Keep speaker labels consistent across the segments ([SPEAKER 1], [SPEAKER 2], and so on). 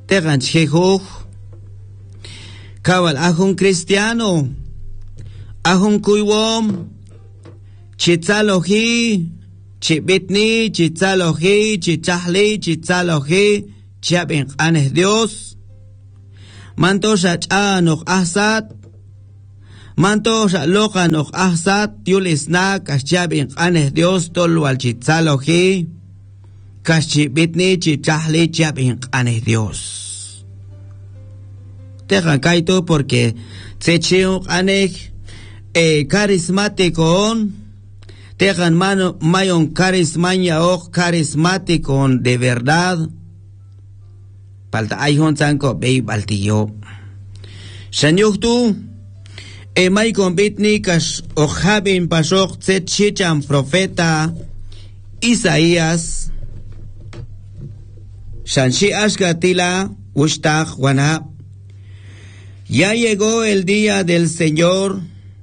[SPEAKER 1] tegan chejuj, kawal ahun cristiano, ahun kuywom, chitzaloji, chibitni, chitzaloji, chichahli, chitzaloji, chiabin anes Dios, manto shachanoch ahsat, manto shalochanoch ahsat, yulisna, kashchiabin anes Dios, tolwal chitzaloji, kashchibitni, chichahli, chiabin anes Dios. Tejan kaito porque tsechiuk anej carismático, tejan mayon carismania o carismático de verdad. Palta ayhon zanko bei baltiyo. Shanyuk tu may konbitni kash ojabin pasok tsechicham profeta Isaías. Shanshi ashgatila ushtach wana. Ya llegó el día del Señor.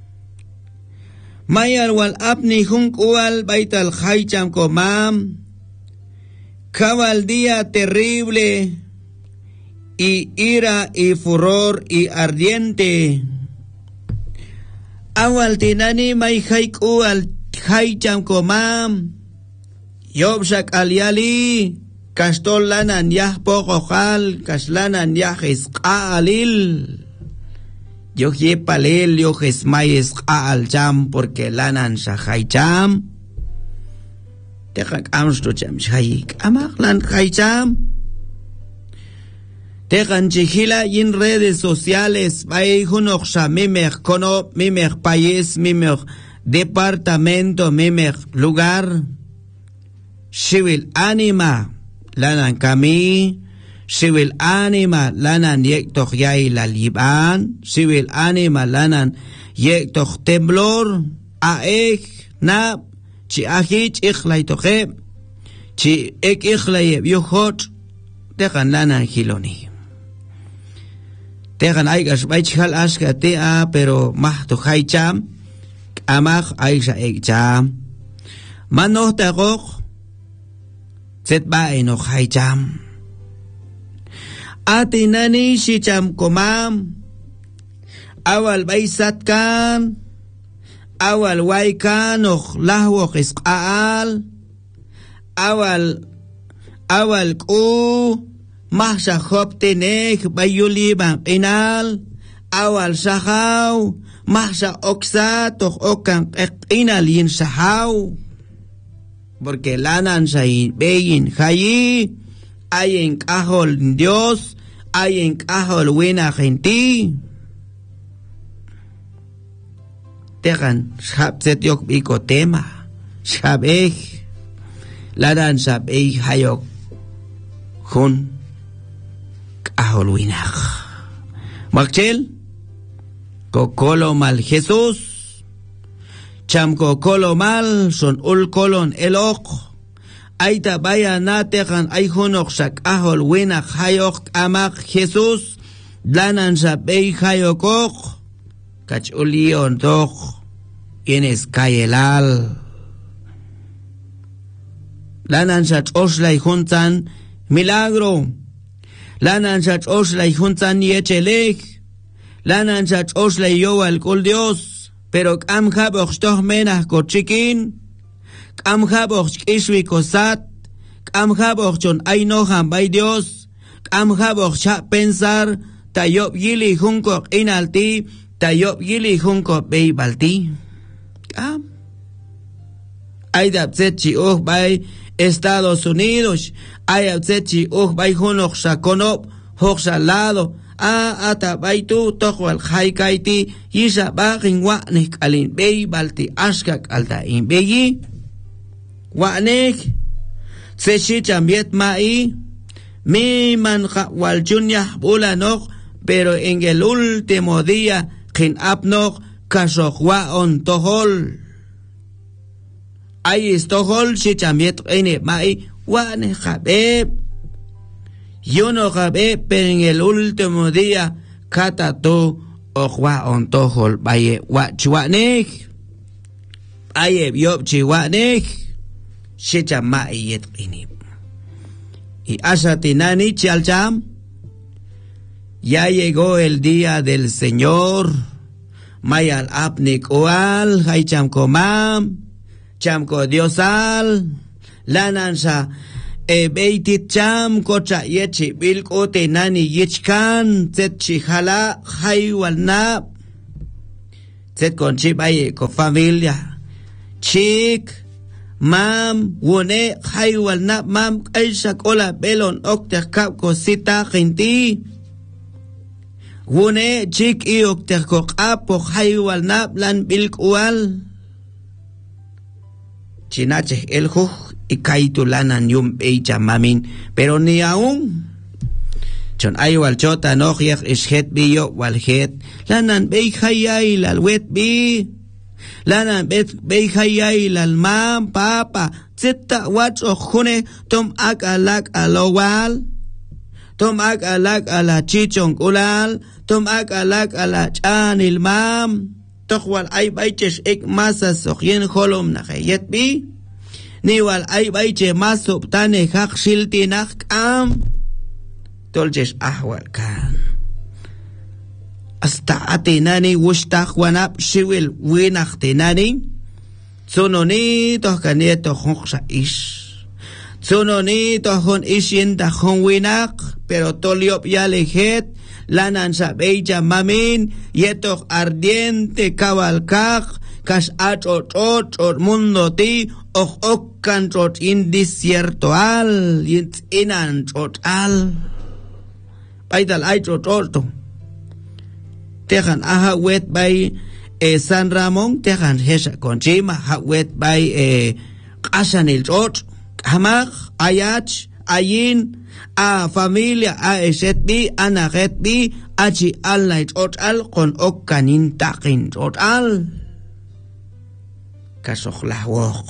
[SPEAKER 1] Mayar wal apni hunkual baital haicham komam. Cabal día terrible y ira y furor y ardiente. Awal tinani may haikual haicham komam. Yobshak aliali. Kastol lanan yah pokojal. Kaslanan yah isqaalil. Yo ye palel yo jesmayes al jam porque lanan shahay jam. Tejan amsto jam shahay amak lan hay jam. Tejan chihila in redes sociales bay hunok sha mimer kono mimer país mimer departamento mimer lugar. Shivil anima lanan kami. Civil anima lanan yek toch yay la liban, civil anima lanan yek toch temblor, aek na chi ahich ikhlay toche, chi ek ikhlay yuhot, tekan lanan hiloni. Tekan aygas baychal aska tea, pero mah to cham, amach aysa ek cham. Manoh tagok, zet ba no cham. Atinani shicham komam, awal baysat kan, awal waykan och lahwok isqaal, awal ku, mahsha hoptenek bayuli bang inal, awal sahaw, mahsha oksa toch okan inal yin sahaw, porque lanan say beyin hayi, hay en cajol Dios, hay en cajol buena gente. Tegan, shab yok biko tema, shabej, ladan shabej hayok, hun, cajol buena. Makchel, kokolo mal Jesús, cham kokolo mal, son ul kolon elok. Aita vaya na tejan ay hunok sak ahol wina hayok amak Jesus lanan sa bay hayokok kach ulion toch ines kayelal lanan sa oslay huntan milagro lanan sa oslay huntan yechelek lanan sa oslay yowal kul Dios pero am habok toch menah kochikin Kam habok ishwi kosat, kam habok chon ainohan by Dios, kam habok cha pensar, tayop yili hunkok inalti, tayop yili hunkok bay balti. Kam. Ay dapsechi by Estados Unidos, ay dapsechi by hunok sa konop, hok sa lado, ata bay tu tokwal haikaiti, yisa baking wanik alin bay balti askak alta in bayi. Wanek, tsechi chambiet mai, mi man wal junya bulanok, pero en el último día, kin apnok, kasokwa on tohol. Ay tohol, si chambiet ene mai, wane jabeb. Yo no jabeb, pero en el último día, katato, okwa on tohol, baye, wachuanek. Aye, biop chiwanek. Shecha ma yet inip. I asa tinani chalcham, ya llegó el día del Señor. Mayal apnik oal, hay chamko mam, chamko diosal, lanansa, beitit cham, kocha yechi, bilkote nani yichkan, zet chijala, hay walnap, zet con chip ay con familia, chik, mam, wone, hay walnap, mam, aisha kola belon, okter kap cosita, gente. Wune chik iok terkok apo haywal naplan bilkwal. Chinache el juj y kaitulanan yum becha mamin, pero ni aún. Chon aywal chota nojiach ishet biyo walhet. Lanan beikhayay lalwet bi. Lanan beikhayay lalmam papa. Zeta wach ojune tom ak alak alowal. Tom ak alak ala chichong ulal. Tom ak alak ala chan ilmam. Tokwal ay baiches ek masa sokyen holom na khayet bi. Niwal ay baiche masop tane hak shilti nakam. Tolches ahwal kan. Hasta atinani wushtak wanap shiwil winaktinani. Tsunoni tohkanie tohonksha ish. Tsunoni tohon ishin tahon winak. Pero toliop ya lejet. Lanan sa beja mamin. Yetoh ardiente cabalcaj. Kas achot mundo ti. Okkan chot in desierto al. Yit inan chot al. Paital ay chot. Tejan aha wet by San Ramón. Tejan hesha conchima. Ha wet by Kasanil chot. Hamak ayach ayin. A familia a esetbi anagetbi achi al chot al con okkanin takin chot al. Kasohlawok.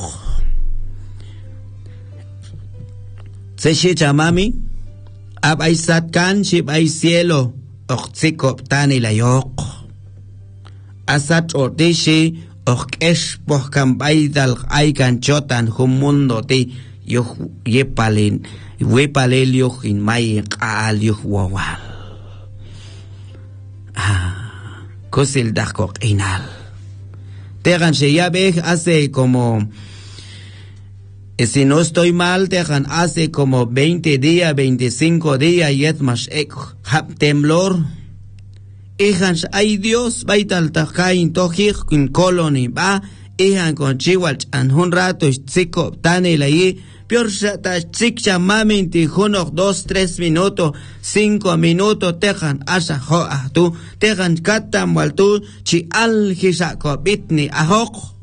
[SPEAKER 1] Se chamami abay satkan shibay cielo oksikop tani layok. Asat otishi okesh pohkambay dal aykan chotan humundo ti yuh yepalin wepalel yuh in may kaal yuh wawal. Kosil dakok inal. Tegan se ya ve hace como, si no estoy mal, tegan hace como 20 días, 25 días, yet mas temblor. Ejan ay Dios, baital takain tojik in colony ba, ejan con chihuach an un rato chico tane la yi, pior ta chicha mamin ti junok 2-3 minutos, 5 minutos, tejan asa ho tu, tejan katam wal tu, chi al hisa ko bitni ahok.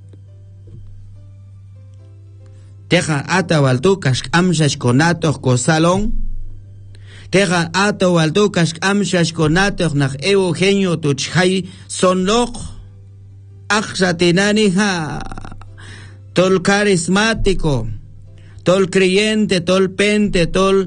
[SPEAKER 1] Tejan ata wal tu kask amsas konatos ko salon. Tejan ata wal tu kask amsas konatos nach Eugenio tu chai sonlok. Aksa tinani ha. Tol carismático. Tol creyente, tol pente, tol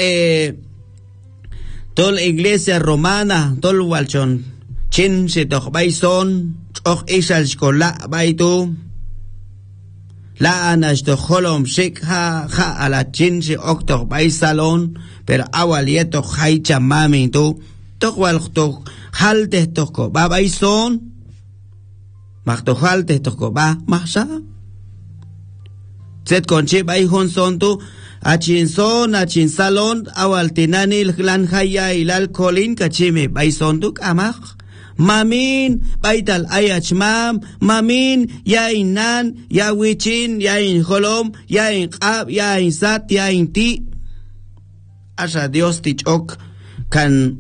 [SPEAKER 1] iglesia romana, tol walchon, chin se toch baison, och isal skola baitu, la anas to holom shik ha ala chin se ok toch baisalon, pero awal yeto haicha mami tu, toch wal toch halte toch ko ba baison, mag toch halte toch ko ba mahsa. Zet conche bay hon son tu achin salon awal tinani lan haya ilal kolin kachime bay son tu amak mamin baital ayach mam mamin ya inan ya wichin ya in holom ya in qab ya in sat ya in ti asa Dios ti chok kan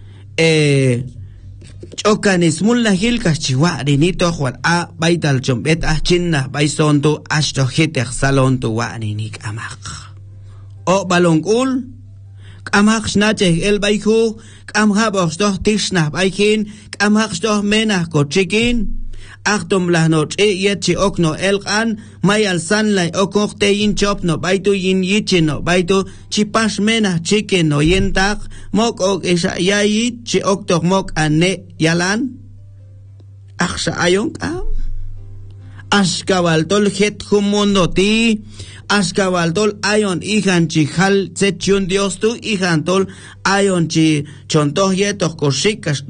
[SPEAKER 1] chokan ismulla hilkas chiwari nito juan a baital chombet a chinna baison tu ashto hitech salon tu wani nik amak. O balongul amak snache el baiku amha bostoh tishna baikin amak stoh mena ko chikin achtum lahnot yechi okno elqan mayal sanlay okokte yin chopno baitu yin yichino baitu chipash mena chicken no yentak mok ok isa yayi chi oktok mok ane yalan aksha ayong ashkawal tol het humundo ti Ashkabaltol ayon ihan chi hal tsetchun Dios tu ihan tol ayon chi chontoh yetos koshikas